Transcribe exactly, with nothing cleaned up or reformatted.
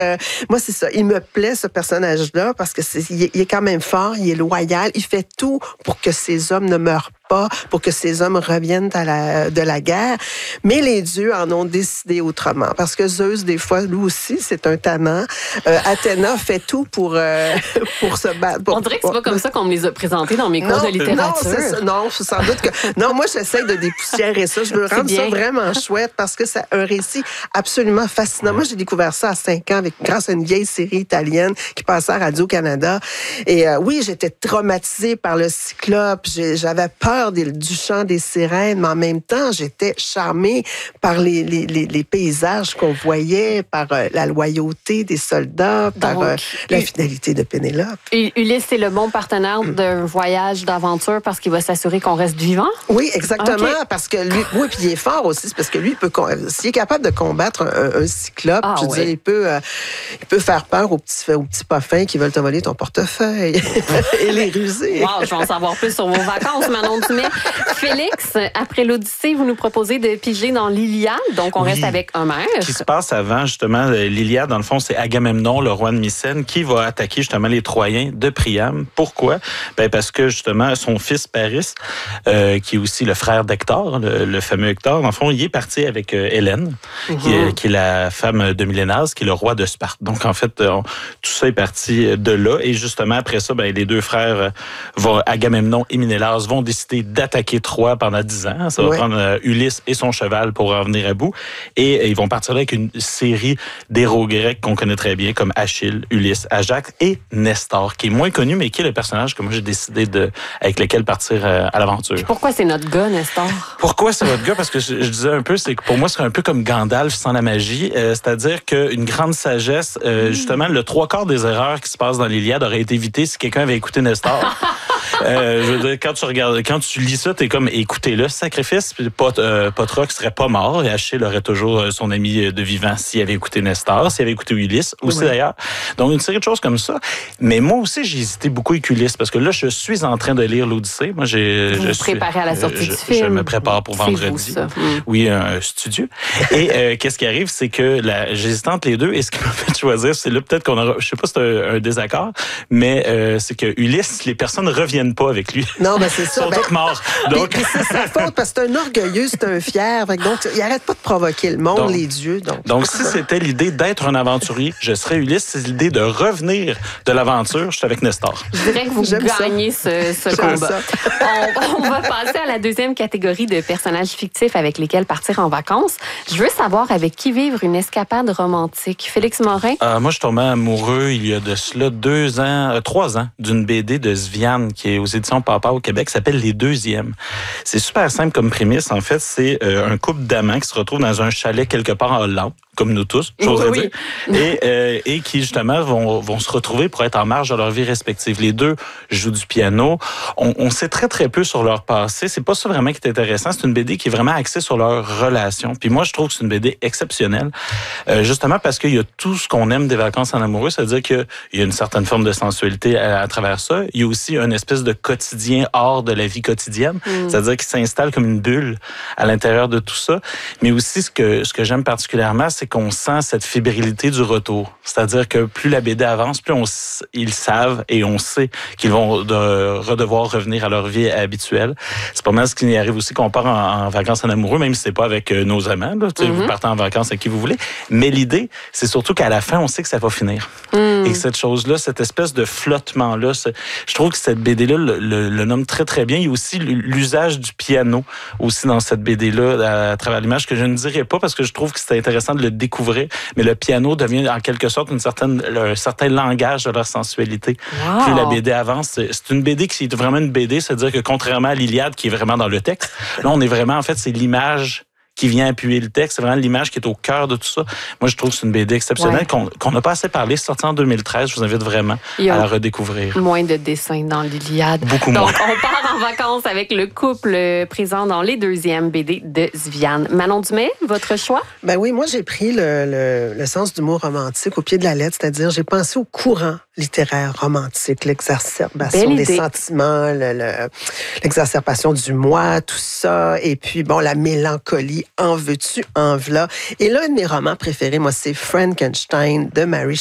Euh, moi, c'est ça. Il me plaît, ce personnage-là, parce que c'est, il, est, il est quand même fort, il est loyal, il fait tout pour que ces hommes ne meurent pas, pour que ces hommes reviennent à la, de la guerre. Mais les dieux en ont décidé autrement. Parce que Zeus, des fois, lui aussi, c'est un tannant. Euh, Athéna fait tout pour, euh, pour se battre. Pour, On dirait que c'est pas comme ça qu'on me les a présentés dans mes cours non, de littérature. Non, c'est ça. Non, sans doute que... Non, moi, j'essaie de dépoussiérer ça. Je veux rendre ça vraiment chouette parce que c'est un récit absolument fascinant. Moi, j'ai découvert ça à cinq ans avec, grâce à une vieille série italienne qui passait à Radio-Canada. Et euh, oui, j'étais traumatisée par le Cyclope. J'ai, j'avais peur Des, du chant des sirènes, mais en même temps, j'étais charmée par les, les, les, les paysages qu'on voyait, par euh, la loyauté des soldats, par Donc, euh, la U- fidélité de Pénélope. U- Ulysse, c'est le bon partenaire d'un voyage d'aventure parce qu'il va s'assurer qu'on reste vivant? Oui, exactement, okay. parce que lui, oui, puis il est fort aussi, c'est parce que lui, il peut, s'il est capable de combattre un, un cyclope, ah, je veux ouais. dire, il peut, euh, il peut faire peur aux petits, aux petits puffins qui veulent te voler ton portefeuille et les ruser. Wow, je vais en savoir plus sur vos vacances, Manon Dumais. Félix, après l'Odyssée, vous nous proposez de piger dans l'Iliade, donc on oui. reste avec Homère. Ce qui se passe avant, justement, l'Iliade, dans le fond, c'est Agamemnon, le roi de Mycène, qui va attaquer justement les Troyens de Priam. Pourquoi? Ben parce que justement, son fils Paris, euh, qui est aussi le frère d'Hector, le, le fameux Hector, dans le fond, il est parti avec euh, Hélène, mm-hmm. qui, est, qui est la femme de Milénas, qui est le roi de Sparte. Donc, en fait, on, tout ça est parti de là. Et justement, après ça, ben, les deux frères, vont, Agamemnon et Ménélas, vont décider d'attaquer Troie pendant dix ans. Ça va ouais. prendre euh, Ulysse et son cheval pour en venir à bout. Et euh, ils vont partir là avec une série d'héros grecs qu'on connaît très bien, comme Achille, Ulysse, Ajax et Nestor, qui est moins connu, mais qui est le personnage que moi j'ai décidé de, avec lequel partir euh, à l'aventure. Et pourquoi c'est notre gars, Nestor? Pourquoi c'est notre gars? Parce que je, je disais un peu, c'est que pour moi, c'est un peu comme Gandalf sans la magie. Euh, c'est-à-dire qu'une grande sagesse, euh, mmh. justement, le trois quarts des erreurs qui se passent dans l'Iliade auraient été évitées si quelqu'un avait écouté Nestor. Euh, je veux dire, quand tu regardes, quand tu lis ça, t'es comme, écoutez-le, ce sacrifice. Pot, euh, Patrocle serait pas mort et Achille aurait toujours son ami de vivant s'il avait écouté Nestor, s'il avait écouté Ulysse, aussi oui. d'ailleurs. Donc, une série de choses comme ça. Mais moi aussi, j'ai hésité beaucoup avec Ulysse parce que là, je suis en train de lire l'Odyssée. Moi, j'ai. Vous je vous suis préparez à la sortie je, du film. Je me prépare pour vendredi. Vous, ça. Oui, un studio. Et euh, qu'est-ce qui arrive, c'est que la, j'hésite entre les deux et ce qui m'a fait choisir, c'est là peut-être qu'on aura, je sais pas si c'est un, un désaccord, mais euh, c'est que Ulysse, les personnes ne reviennent pas avec lui. Non, ben c'est ça. Ils sont ben, tous morts. Donc... Puis, puis c'est sa faute parce que c'est un orgueilleux, c'est un fier. Donc, il arrête pas de provoquer le monde, donc, les dieux. Donc, donc si c'était l'idée d'être un aventurier, je serais Ulysse. C'est l'idée de revenir de l'aventure, je suis avec Nestor. Je dirais que vous J'aime gagnez ça. ce, ce combat. On, on va passer à la deuxième catégorie de personnages fictifs avec lesquels partir en vacances. Je veux savoir avec qui vivre une escapade romantique. Félix Morin? Euh, moi, je suis tombé amoureux il y a de cela deux ans, euh, trois ans, d'une B D de Sviane qui est aux éditions Papa au Québec, qui s'appelle Les Deuxièmes. C'est super simple comme prémisse. En fait, c'est euh, un couple d'amants qui se retrouve dans un chalet quelque part en Hollande, comme nous tous, j'oserais oui, dire, oui. et, euh, et qui, justement, vont, vont se retrouver pour être en marge de leur vie respective. Les deux jouent du piano. On, on sait très, très peu sur leur passé. C'est pas ça vraiment qui est intéressant. C'est une B D qui est vraiment axée sur leur relation. Puis moi, je trouve que c'est une B D exceptionnelle, euh, justement parce qu'il y a tout ce qu'on aime des vacances en amoureux. C'est-à-dire qu'il y a une certaine forme de sensualité à, à travers ça. Il y a aussi une espèce de quotidien hors de la vie quotidienne. Mm. C'est-à-dire qu'il s'installe comme une bulle à l'intérieur de tout ça. Mais aussi, ce que, ce que j'aime particulièrement, c'est qu'on sent cette fébrilité du retour. C'est-à-dire que plus la B D avance, plus on, ils savent et on sait qu'ils vont de, redevoir revenir à leur vie habituelle. C'est pas mal ce qui nous arrive aussi qu'on part en, en vacances en amoureux, même si c'est pas avec nos amants. Là, mm-hmm. Vous partez en vacances avec qui vous voulez. Mais l'idée, c'est surtout qu'à la fin, on sait que ça va finir. Mm. Et cette chose-là, cette espèce de flottement-là, je trouve que cette B D-là le, le, le nomme très, très bien. Il y a aussi l'usage du piano aussi dans cette B D-là, à, à travers l'image, que je ne dirais pas parce que je trouve que c'est intéressant de le découvrir, mais le piano devient en quelque sorte une certaine, un certain langage de leur sensualité. Wow. Plus la B D avance, c'est une B D qui est vraiment une B D, c'est-à-dire que contrairement à l'Iliade qui est vraiment dans le texte, là on est vraiment, en fait, c'est l'image qui vient appuyer le texte. C'est vraiment l'image qui est au cœur de tout ça. Moi, je trouve que c'est une B D exceptionnelle ouais. qu'on qu'on n'a pas assez parlé. C'est sorti en deux mille treize. Je vous invite vraiment à la redécouvrir. Moins de dessins dans l'Iliade. Beaucoup Donc, moins. Donc, on part en vacances avec le couple présent dans les deuxièmes B D de Sviane. Manon Dumais, votre choix? Ben oui, moi, j'ai pris le, le, le sens du mot romantique au pied de la lettre, c'est-à-dire j'ai pensé au courant littéraire romantique, l'exacerbation des sentiments, le, le, l'exacerbation du moi, tout ça. Et puis, bon, la mélancolie, en veux-tu, en v'là. Et l'un de mes romans préférés, moi, c'est Frankenstein de Mary